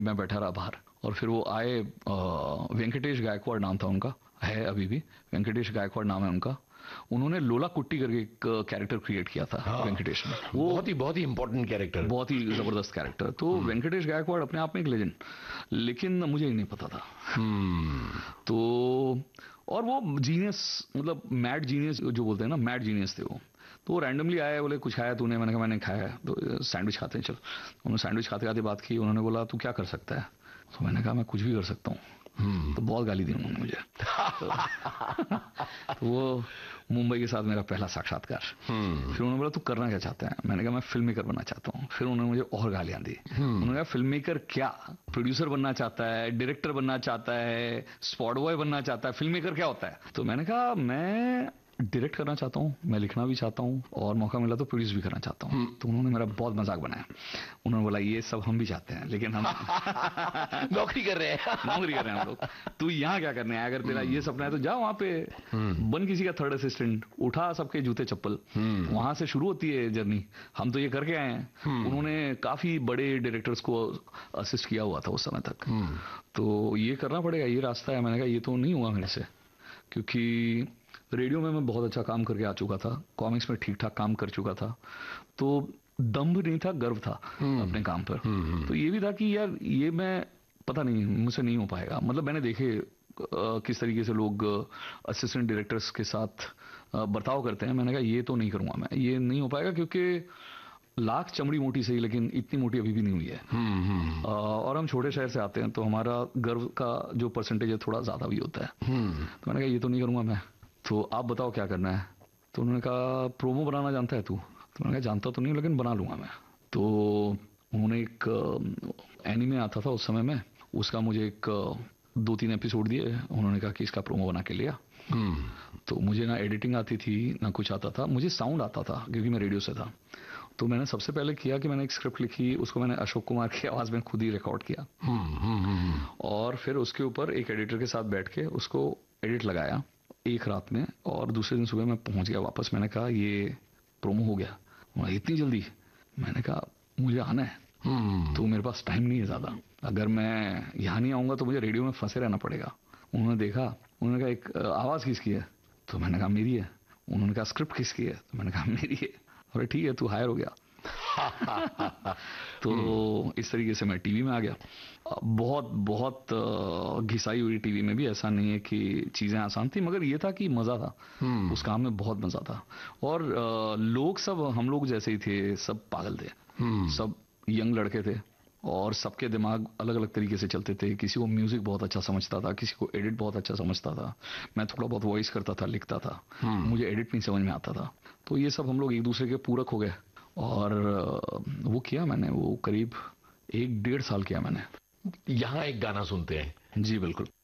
मैं बैठा रहा बाहर और फिर वो आए, वेंकटेश गायकवाड़ नाम था उनका, है अभी भी, वेंकटेश गायकवाड़ नाम है उनका। उन्होंने लोला कुट्टी करके एक कैरेक्टर क्रिएट किया था, हाँ, वेंकटेश ने। वो बहुत ही इंपॉर्टेंट कैरेक्टर, बहुत ही जबरदस्त कैरेक्टर। तो वेंकटेश गायकवाड़ अपने आप में एक लेजेंड, लेकिन मुझे ही नहीं पता था। तो और वो जीनियस, मतलब मैड जीनियस जो बोलते हैं ना, मैड जीनियस थे वो। तो रैंडमली आए, बोले कुछ खाया तूने? मैंने कहा मैंने खाया है। तो सैंडविच खाते हैं चल। उन्होंने सैंडविच खाते खाते बात की। उन्होंने बोला तू क्या कर सकता है? तो मैंने कहा मैं कुछ भी कर सकता हूँ। तो बहुत गाली दी उन्होंने मुझे। तो वो मुंबई के साथ मेरा पहला साक्षात्कार। फिर उन्होंने बोला तू करना क्या चाहता है? मैंने कहा मैं फिल्म मेकर बनना चाहता हूँ। फिर उन्होंने मुझे और गालियां दी। उन्होंने कहा फिल्म मेकर क्या, प्रोड्यूसर बनना चाहता है, डायरेक्टर बनना चाहता है, स्पॉट बॉय बनना चाहता है, फिल्म मेकर क्या होता है? तो मैंने कहा मैं डायरेक्ट करना चाहता हूँ, मैं लिखना भी चाहता हूँ, और मौका मिला तो प्रोड्यूस भी करना चाहता हूँ। तो उन्होंने मेरा बहुत मजाक बनाया। उन्होंने बोला ये सब हम भी चाहते हैं, लेकिन हम नौकरी कर रहे हैं। नौकरी कर रहे हैं हम लोग। तू यहाँ क्या करने आया? अगर तेरा ये सपना है तो जा वहाँ पे बन किसी का थर्ड असिस्टेंट, उठा सबके जूते चप्पल, वहां से शुरू होती है जर्नी। हम तो ये करके आए हैं। उन्होंने काफी बड़े डायरेक्टर्स को असिस्ट किया हुआ था उस समय तक। तो ये करना पड़ेगा, ये रास्ता है। मैंने कहा ये तो नहीं हुआ मेरे से, क्योंकि रेडियो में मैं बहुत अच्छा काम करके आ चुका था, कॉमिक्स में ठीक ठाक काम कर चुका था। तो दम्भ नहीं था, गर्व था अपने काम पर। तो ये भी था कि यार ये मैं, पता नहीं मुझसे नहीं हो पाएगा। मतलब मैंने देखे किस तरीके से लोग असिस्टेंट डायरेक्टर्स के साथ बर्ताव करते हैं। मैंने कहा ये तो नहीं करूंगा मैं, ये नहीं हो पाएगा, क्योंकि लाख चमड़ी मोटी सही, लेकिन इतनी मोटी अभी भी नहीं हुई है। और हम छोटे शहर से आते हैं, तो हमारा गर्व का जो परसेंटेज है थोड़ा ज्यादा भी होता है। तो मैंने कहा ये तो नहीं करूंगा मैं, तो आप बताओ क्या करना है? तो उन्होंने कहा प्रोमो बनाना जानता है तू? तो मैंने कहा जानता तो नहीं, लेकिन बना लूंगा मैं। तो उन्होंने एक एनीमे आता था उस समय में, उसका मुझे एक 2-3 एपिसोड दिए। उन्होंने कहा कि इसका प्रोमो बना के लिया। तो मुझे ना एडिटिंग आती थी ना कुछ आता था, मुझे साउंड आता था क्योंकि मैं रेडियो से था। तो मैंने सबसे पहले किया कि मैंने एक स्क्रिप्ट लिखी, उसको मैंने अशोक कुमार की आवाज में खुद ही रिकॉर्ड किया। और फिर उसके ऊपर एक एडिटर के साथ बैठ के उसको एडिट लगाया एक रात में, और दूसरे दिन सुबह मैं पहुंच गया वापस। मैंने कहा ये प्रोमो हो गया। इतनी जल्दी? मैंने कहा मुझे आना है, तो मेरे पास टाइम नहीं है ज्यादा। अगर मैं यहाँ नहीं आऊंगा तो मुझे रेडियो में फंसे रहना पड़ेगा। उन्होंने देखा, उन्होंने कहा एक आवाज किसकी है? तो मैंने कहा मेरी है। उन्होंने कहा स्क्रिप्ट किसकी है? तो मैंने कहा मेरी है। अरे ठीक है, तू हायर हो गया। तो इस तरीके से मैं टीवी में आ गया। बहुत बहुत घिसाई हुई टीवी में भी, ऐसा नहीं है कि चीजें आसान थी, मगर ये था कि मजा था। उस काम में बहुत मजा था। और लोग सब हम लोग जैसे ही थे, सब पागल थे। सब यंग लड़के थे, और सबके दिमाग अलग अलग तरीके से चलते थे। किसी को म्यूजिक बहुत अच्छा समझता था, किसी को एडिट बहुत अच्छा समझता था। मैं थोड़ा बहुत वॉइस करता था, लिखता था, मुझे एडिट नहीं समझ में आता था। तो ये सब हम लोग एक दूसरे के पूरक हो गए, और वो किया मैंने। वो करीब 1-1.5 साल किया मैंने। यहाँ एक गाना सुनते हैं। जी बिल्कुल।